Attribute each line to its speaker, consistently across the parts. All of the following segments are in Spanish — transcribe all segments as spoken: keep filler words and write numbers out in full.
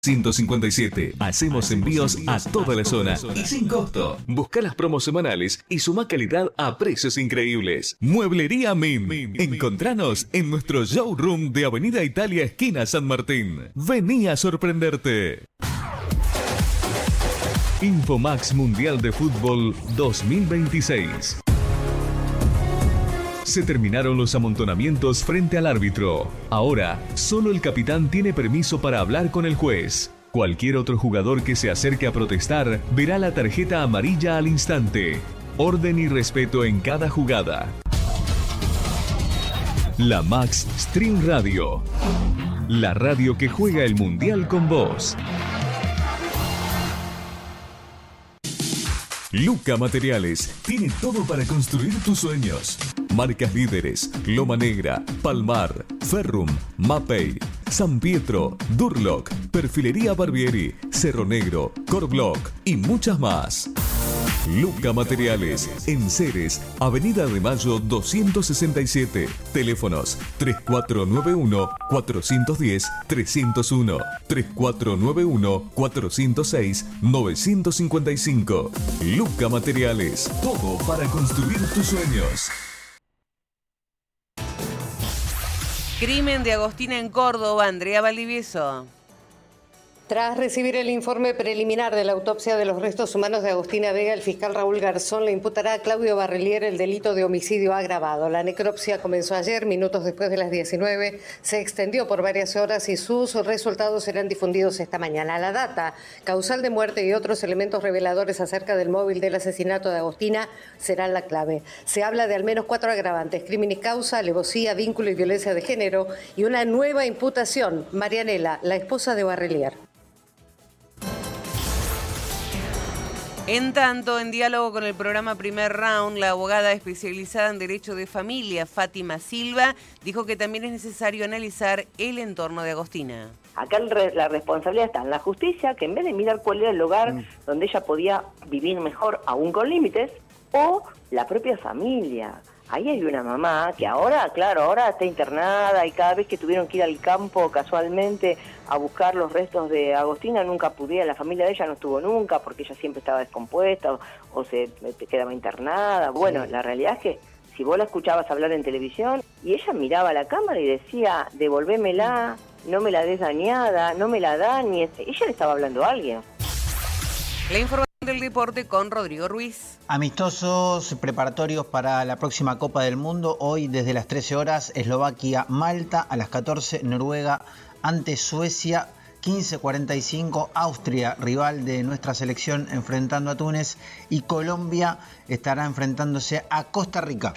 Speaker 1: ciento cincuenta y siete. Hacemos envíos a toda la zona y sin costo. Busca las promos semanales y suma calidad a precios increíbles. Mueblería Min. Encontranos en nuestro showroom de Avenida Italia, esquina San Martín. Vení a sorprenderte. Infomax Mundial de Fútbol dos mil veintiséis. Se terminaron los amontonamientos frente al árbitro. Ahora, solo el capitán tiene permiso para hablar con el juez. Cualquier otro jugador que se acerque a protestar verá la tarjeta amarilla al instante. Orden y respeto en cada jugada. La Max Stream Radio. La radio que juega el Mundial con vos. Luca Materiales tiene todo para construir tus sueños. Marcas líderes: Loma Negra, Palmar, Ferrum, Mapei, San Pietro, Durlock, Perfilería Barbieri, Cerro Negro, Corblock y muchas más. Luca Materiales, en Ceres, Avenida de Mayo doscientos sesenta y siete. Teléfonos tres cuatro nueve uno, cuatro uno cero, tres cero uno, tres cuatro nueve uno, cuatro cero seis, nueve cinco cinco. Luca Materiales, todo para construir tus sueños.
Speaker 2: Crimen de Agostina en Córdoba. Andrea Valdivieso.
Speaker 3: Tras recibir el informe preliminar de la autopsia de los restos humanos de Agostina Vega, el fiscal Raúl Garzón le imputará a Claudio Barrelier el delito de homicidio agravado. La necropsia comenzó ayer, minutos después de las diecinueve, se extendió por varias horas y sus resultados serán difundidos esta mañana. La data, causal de muerte y otros elementos reveladores acerca del móvil del asesinato de Agostina serán la clave. Se habla de al menos cuatro agravantes: crimen y causa, alevosía, vínculo y violencia de género, y una nueva imputación: Marianela, la esposa de Barrelier.
Speaker 2: En tanto, en diálogo con el programa Primer Round, la abogada especializada en Derecho de Familia, Fátima Silva, dijo que también es necesario analizar el entorno de Agostina.
Speaker 4: Acá la responsabilidad está en la justicia, que en vez de mirar cuál era el lugar mm. donde ella podía vivir mejor, aún con límites, o la propia familia. Ahí hay una mamá que ahora, claro, ahora está internada y cada vez que tuvieron que ir al campo casualmente a buscar los restos de Agostina, nunca pudieron, la familia de ella no estuvo nunca porque ella siempre estaba descompuesta o, o se quedaba internada. Bueno, sí. La realidad es que si vos la escuchabas hablar en televisión y ella miraba a la cámara y decía, devolvémela, no me la des dañada, no me la dañes, ella le estaba hablando a alguien.
Speaker 2: La información del deporte con Rodrigo Ruiz.
Speaker 5: Amistosos preparatorios para la próxima Copa del Mundo. Hoy desde las trece horas, Eslovaquia, Malta. A las catorce, Noruega ante Suecia. quince cuarenta y cinco, Austria, rival de nuestra selección, enfrentando a Túnez. Y Colombia estará enfrentándose a Costa Rica.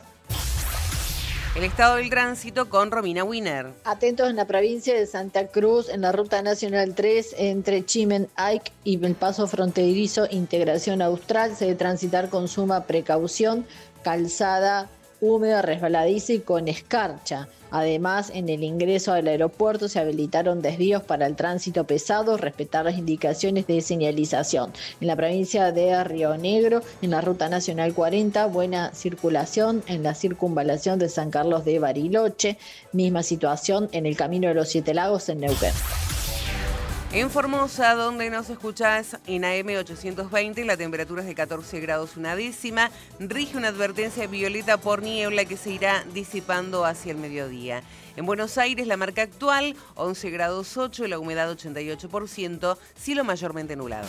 Speaker 2: El estado del tránsito con Romina Wiener.
Speaker 6: Atentos en la provincia de Santa Cruz, en la Ruta Nacional tres, entre Chimen-Aik y el paso fronterizo Integración Austral. Se debe transitar con suma precaución, calzada húmeda, resbaladiza y con escarcha. Además, en el ingreso al aeropuerto se habilitaron desvíos para el tránsito pesado, respetar las indicaciones de señalización. En la provincia de Río Negro, en la Ruta Nacional cuarenta, buena circulación en la circunvalación de San Carlos de Bariloche. Misma situación en el Camino de los Siete Lagos en Neuquén.
Speaker 2: En Formosa, donde nos escuchás en A M ochocientos veinte, la temperatura es de catorce grados una décima. Rige una advertencia violeta por niebla que se irá disipando hacia el mediodía. En Buenos Aires, la marca actual, once grados ocho, la humedad ochenta y ocho por ciento, cielo mayormente nublado.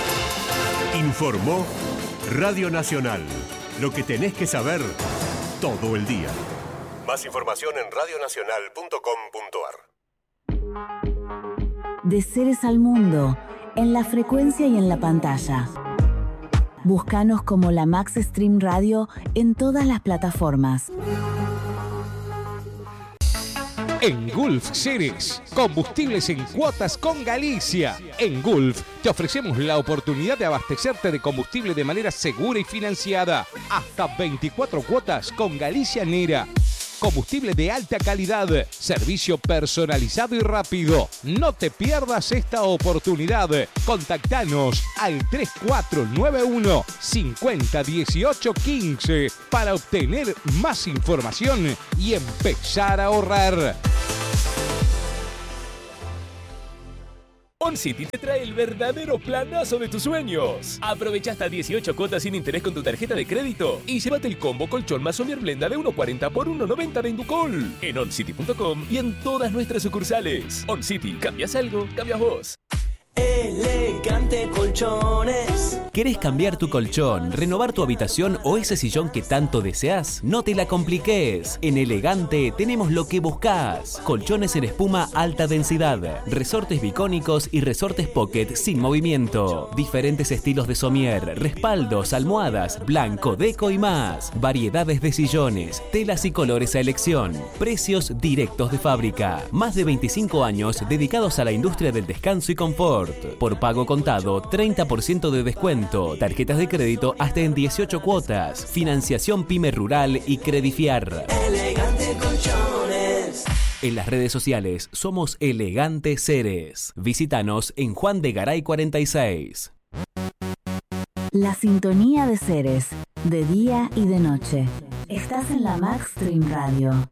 Speaker 7: Informó Radio Nacional. Lo que tenés que saber todo el día. Más información en radio nacional punto com punto ar.
Speaker 8: De Ceres al mundo, en la frecuencia y en la pantalla. Búscanos como la Max Stream Radio en todas las plataformas.
Speaker 9: En Gulf Ceres, combustibles en cuotas con Galicia. En Gulf te ofrecemos la oportunidad de abastecerte de combustible de manera segura y financiada. Hasta veinticuatro cuotas con Galicia Nera. Combustible de alta calidad, servicio personalizado y rápido. No te pierdas esta oportunidad. Contactanos al tres cuatro nueve uno, cinco cero uno ocho uno cinco para obtener más información y empezar a ahorrar.
Speaker 10: OnCity te trae el verdadero planazo de tus sueños. Aprovecha hasta dieciocho cuotas sin interés con tu tarjeta de crédito y llévate el combo colchón más Somier Blenda de uno cuarenta por uno noventa de Inducol en oncity punto com y en todas nuestras sucursales. OnCity, ¿cambias algo? Cambias vos.
Speaker 11: Elegante Colchones.
Speaker 12: ¿Querés cambiar tu colchón, renovar tu habitación o ese sillón que tanto deseas? No te la compliques. En Elegante tenemos lo que buscas. Colchones en espuma alta densidad, resortes bicónicos y resortes pocket sin movimiento. Diferentes estilos de somier, respaldos, almohadas, blanco, deco y más. Variedades de sillones, telas y colores a elección. Precios directos de fábrica. Más de veinticinco años dedicados a la industria del descanso y confort. Por pago contado, treinta por ciento de descuento. Tarjetas de crédito hasta en dieciocho cuotas. Financiación Pyme Rural y Credifiar.
Speaker 11: Elegante Colchones.
Speaker 12: En las redes sociales somos Elegante Ceres. Visítanos en Juan de Garay cuarenta y seis.
Speaker 8: La sintonía de Ceres, de día y de noche. Estás en la Max Stream Radio.